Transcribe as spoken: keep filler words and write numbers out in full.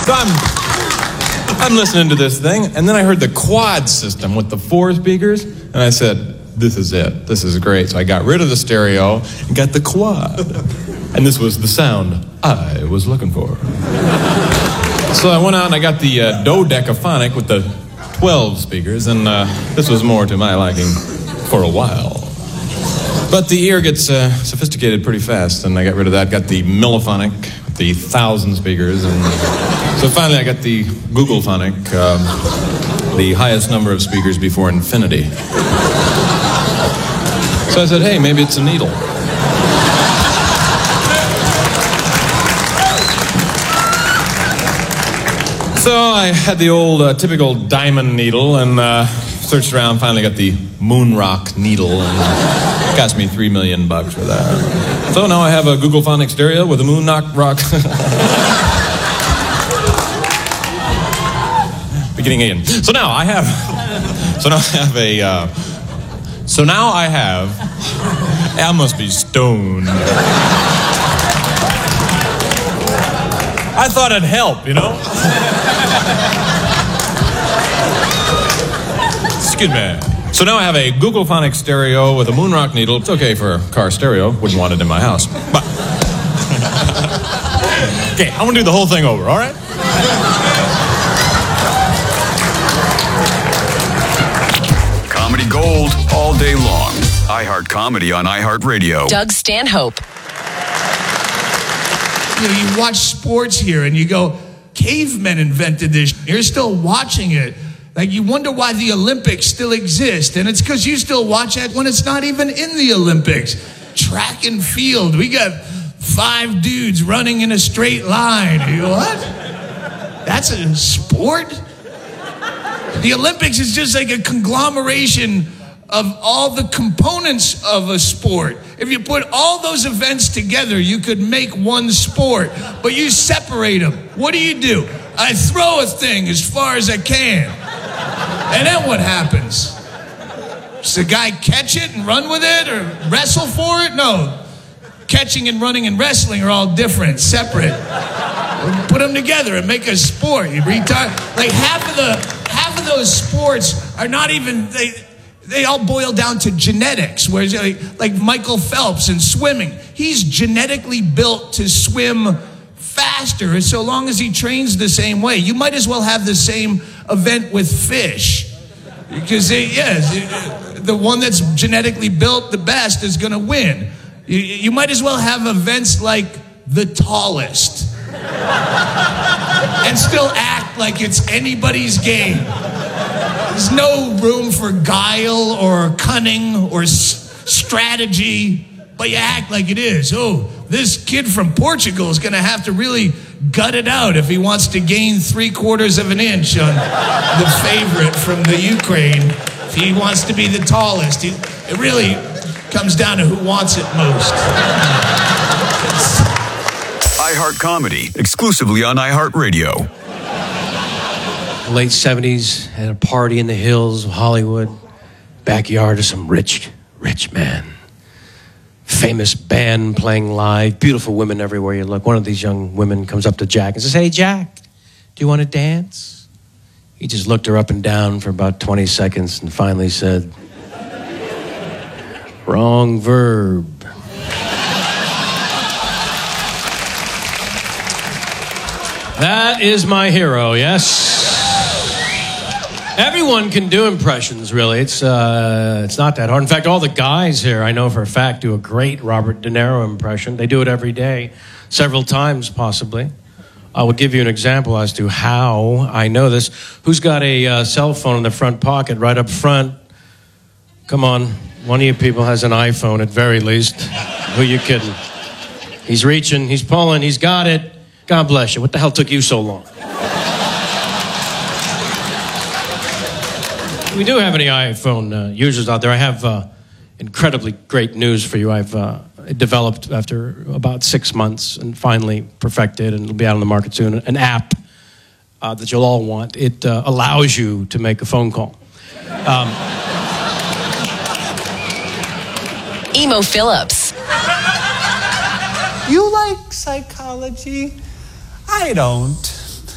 So I'm, I'm listening to this thing, and then I heard the quad system with the four speakers, and I said, this is it. This is great. So I got rid of the stereo and got the quad. And this was the sound I was looking for. So I went out and I got the uh, dodecaphonic with the twelve speakers, and uh, this was more to my liking for a while. But the ear gets uh, sophisticated pretty fast, and I got rid of that. Got the milliphonic with the thousand speakers, and so finally I got the Googlephonic, um, the highest number of speakers before infinity. So I said, hey, maybe it's a needle. So I had the old uh, typical diamond needle and uh, searched around, finally got the moon rock needle, and it cost me three million bucks for that. So now I have a Googlephonic stereo with a moon rock rock. Beginning again. So now I have, so now I have a, uh, so now I have, I must be stoned. I thought it'd help, you know? Excuse me. So now I have a Googlephonic stereo with a Moonrock needle. It's okay for a car stereo. Wouldn't want it in my house. But okay, I'm gonna do the whole thing over, all right? Comedy gold all day long. iHeart Comedy on iHeartRadio. Doug Stanhope. You know, you watch sports here and you go, cavemen invented this. You're still watching it. Like, you wonder why the Olympics still exist. And it's because you still watch it when it's not even in the Olympics. Track and field. We got five dudes running in a straight line. You go, what? That's a sport? The Olympics is just like a conglomeration of all the components of a sport. If you put all those events together, you could make one sport, but you separate them. What do you do? I throw a thing as far as I can. And then what happens? Does the guy catch it and run with it or wrestle for it? No. Catching and running and wrestling are all different, separate. Put them together and make a sport. You retard. Like half of the half of those sports are not even they They all boil down to genetics, whereas like, like Michael Phelps in swimming, he's genetically built to swim faster so long as he trains the same way. You might as well have the same event with fish. Because, they, yeah, the one that's genetically built the best is going to win. You, you might as well have events like the tallest. And still act like it's anybody's game. There's no room for guile or cunning or s- strategy, but you act like it is. Oh, this kid from Portugal is going to have to really gut it out if he wants to gain three quarters of an inch on the favorite from the Ukraine. If he wants to be the tallest, he, it really comes down to who wants it most. iHeart Comedy, exclusively on iHeartRadio. Late seventies, at a party in the hills of Hollywood, backyard of some rich, rich man. Famous band playing live, beautiful women everywhere you look. One of these young women comes up to Jack and says, "Hey, Jack, do you want to dance?" He just looked her up and down for about twenty seconds and finally said, "Wrong verb." That is my hero, yes. Everyone can do impressions, really. It's uh, it's not that hard. In fact, all the guys here, I know for a fact, do a great Robert De Niro impression. They do it every day, several times possibly. I will give you an example as to how I know this. Who's got a uh, cell phone in the front pocket, right up front? Come on, one of you people has an iPhone at very least. Who you kidding? He's reaching, he's pulling, he's got it. God bless you. What the hell took you so long? We do have any iPhone uh, users out there. I have uh, incredibly great news for you. I've uh, developed after about six months and finally perfected, and it'll be out on the market soon, an app uh, that you'll all want. It uh, allows you to make a phone call. Um, Emo Phillips. You like psychology? I don't.